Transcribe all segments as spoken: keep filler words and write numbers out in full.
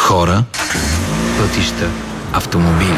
Хора, пътища, автомобили.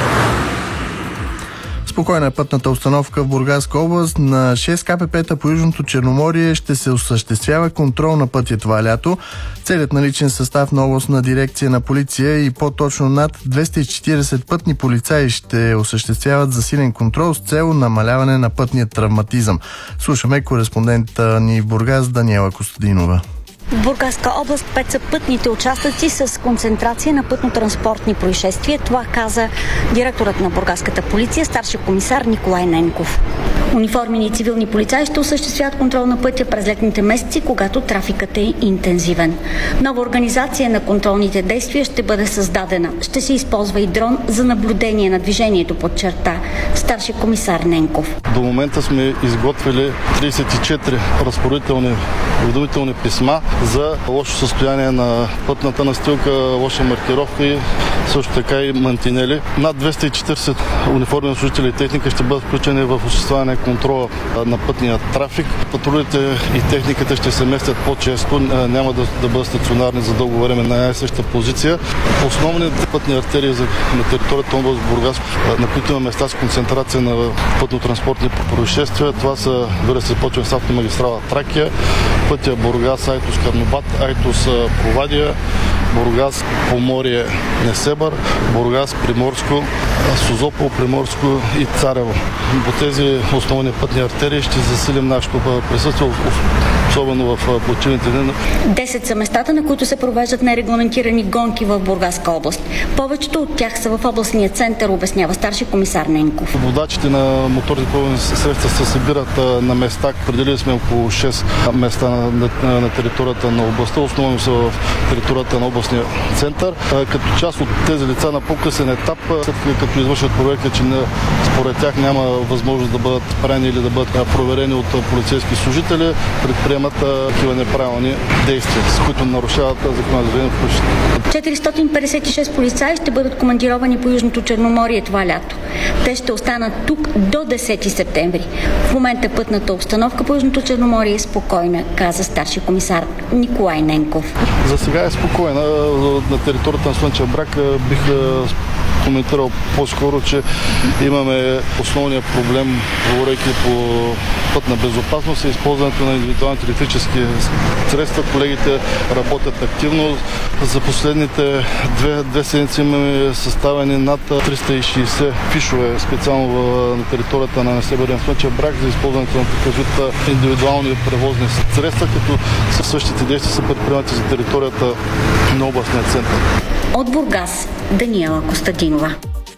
Спокойна е пътната обстановка в Бургаска област. На шест ка пе пе-та по Южното Черноморие ще се осъществява контрол на пътя това лято. Целият наличен състав на областна дирекция на полиция и по-точно над двеста и четиридесет пътни полицаи ще осъществяват засилен контрол с цел намаляване на пътния травматизъм. Слушаме кореспондента ни в Бургас Даниела Костадинова. В Бургаска област пет са пътните участъци с концентрация на пътно-транспортни происшествия. Това каза директорът на бургаската полиция, старши комисар Николай Ненков. Униформени и цивилни полицаи ще осъществяват контрол на пътя през летните месеци, когато трафикът е интензивен. Нова организация на контролните действия ще бъде създадена. Ще се използва и дрон за наблюдение на движението, подчерта старши комисар Ненков. До момента сме изготвили тридесет и четири разпоредителни уведомителни писма за лошо състояние на пътната настилка, лоша маркировка и също така и мантинели. Над двеста и четиридесет униформени служители и техника ще бъдат включени в осъществяване контрола на пътния трафик. Патрулите и техниката ще се местят по-често, няма да, да бъдат стационарни за дълго време на една и съща позиция. Основните пътни артерии за, на територията на област Бургас, на които има места с концентрация на пътно-транспортни происшествия, това са, вира се, почваме с автомагистрала Тракия, пътя Бургас, Айтос, Карнобат, Айтос, Провадия, Бургас, Поморие, Несебър, Бургас, Приморско, Созопол, Приморско и Царево. По тези основни пътни артерии ще засилим нашето присъствие, особено в почивните дни. Десет са местата, на които се провеждат нерегламентирани гонки в Бургаска област. Повечето от тях са в областния център, обяснява старши комисар Ненков. Водачите на моторни превозни средства се събират на места. Пределили сме около шест места на, на, на територията на областта, основно са в територията на областния център. Като част от тези лица на по-късен етап, след като извършват проверка, че не, според тях няма възможност да бъдат правени или да бъдат проверени от полицейски служители, предприемат такива неправилни действия, с които нарушават закона за движение по пътищата. четиристотин петдесет и шест полицаи ще бъдат командировани по Южното Черноморие това лято. Те ще останат тук до десети септември. В момента пътната обстановка по Южното Черноморие е спокойна, каза старши комисар Николай Ненков. За сега е спокойна. На територията на Слънчев бряг бих коментирал по-скоро, че имаме основния проблем, говорейки по пътна безопасност, и използването на индивидуалните електрически средства. Колегите работят активно. За последните две, две седмици имаме съставени над триста и шейсет фишове, специално на територията на Северен Слънчев бряг, за използването на такъв вид индивидуални превозни средства, като същите действия са предприемати за територията на областния център. От Бургас, Даниела Костадинова.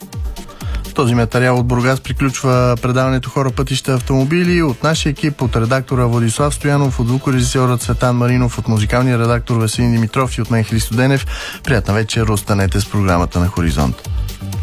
Този материал от Бургас приключва предаването Хора, пътища, автомобили. От нашия екип, от редактора Владислав Стоянов, от звукорежисьора Цветан Маринов, от музикалния редактор Веселин Димитров и от мен Христо Денев. Приятна вечер, останете с програмата на Хоризонт.